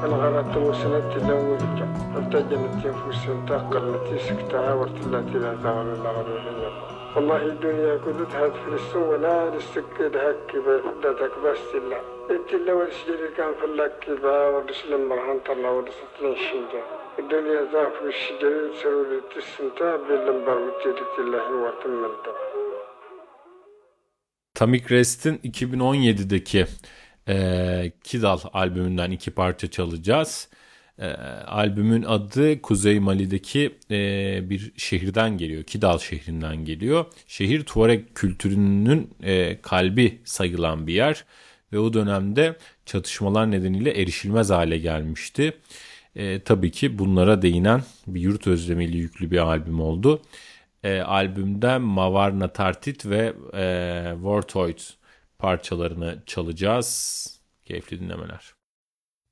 أنا غرقت وسنة لوجع ارتجمت ينفس تقلت سكتها وارتلت إلى ثغر الأغرية والله الدنيا كلها في السوء ولا للسكر هكي بفدتك بس لا انت لو الشجر كان في اللكي با ورسل مرحان طلع ورسل الشجر الدنيا ذاك في الشجر سرور التسنتا باللمبر وتيرت الله وتمنتا. Tamik Rest'in 2017'deki Kidal albümünden iki parça çalacağız. Albümün adı Kuzey Mali'deki bir şehirden geliyor. Kidal şehrinden geliyor. Şehir Tuareg kültürünün kalbi sayılan bir yer. Ve o dönemde çatışmalar nedeniyle erişilmez hale gelmişti. Tabii ki bunlara değinen bir yurt özlemiyle yüklü bir albüm oldu. Albümden Mavarna Tartit ve Vortoid parçalarını çalacağız. Keyifli dinlemeler.